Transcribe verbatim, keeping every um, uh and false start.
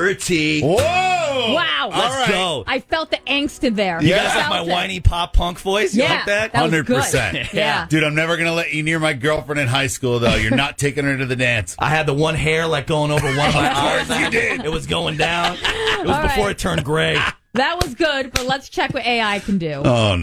dirty. Whoa! Wow. Let's right. go. I felt the angst in there. You Yeah. guys like my Felt it. whiny pop punk voice? You Yeah, like that? that was one hundred percent. good. Yeah. Dude, I'm never going to let you near my girlfriend in high school, though. You're not taking her to the dance. I had the one hair like going over one of my eyes. you did. It was going down. It was All before right. it turned gray. That was good, but let's check what A I can do. Oh,